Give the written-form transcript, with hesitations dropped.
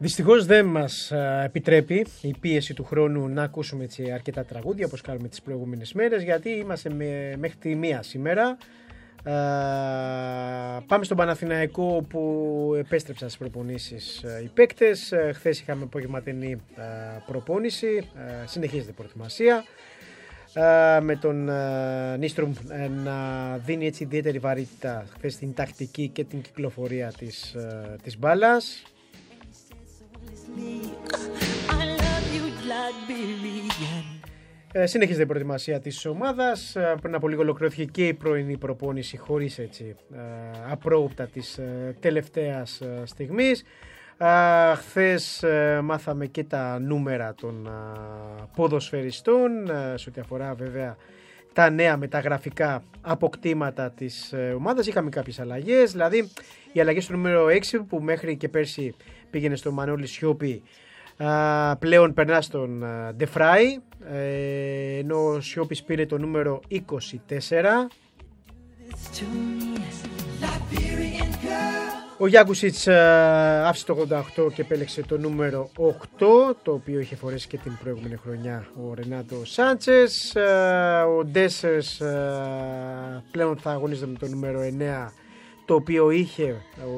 Δυστυχώς δεν μας επιτρέπει η πίεση του χρόνου να ακούσουμε έτσι αρκετά τραγούδια όπως κάνουμε τις προηγούμενες μέρες, γιατί είμαστε μέχρι τη 1 σήμερα. Πάμε στον Παναθηναϊκό που επέστρεψαν στις προπονήσεις οι παίκτες. Χθες είχαμε απογευματινή προπόνηση, συνεχίζεται η προετοιμασία με τον Νίστρομ να δίνει έτσι ιδιαίτερη βαρύτητα χθες στην τακτική και την κυκλοφορία της μπάλας. Συνεχίζεται η προετοιμασία της ομάδας. Πριν από λίγο ολοκληρώθηκε και η πρωινή προπόνηση χωρίς έτσι απρόοπτα της τελευταίας στιγμής. Χθες μάθαμε και τα νούμερα των ποδοσφαιριστών σε ό,τι αφορά βέβαια τα νέα μεταγραφικά αποκτήματα της ομάδας. Είχαμε κάποιες αλλαγές, δηλαδή οι αλλαγές στο νούμερο 6 που μέχρι και πέρσι πήγαινε στο Μανώλη Σιώπη, πλέον περνά στον Ντεφράι, ενώ ο Σιώπης πήρε το νούμερο 24. Ο Γιάκουσιτς άφησε το 88 και επέλεξε το νούμερο 8, το οποίο είχε φορέσει και την προηγούμενη χρονιά ο Ρενάτο Σάντσες. Ο Ντέσσερς πλέον θα αγωνίζεται με το νούμερο 9, το οποίο είχε